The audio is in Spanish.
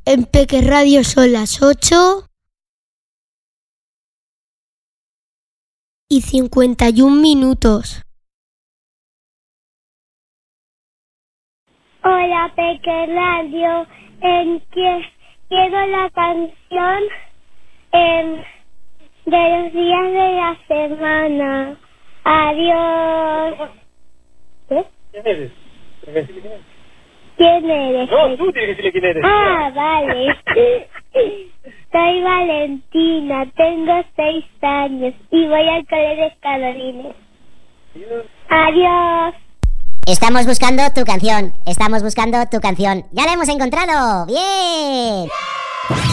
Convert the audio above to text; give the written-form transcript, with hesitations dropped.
En Peque Radio son las 8:51. Hola, Peque Radio. Quiero la canción de los días de la semana. Adiós. ¿Qué? ¿Quién eres? ¿Quién eres? No, tú tienes que decirle quién eres. Ah, vale. Soy Valentina, tengo 6 años y voy al colegio de Carolines. Adiós. Estamos buscando tu canción. ¡Ya la hemos encontrado! ¡Bien!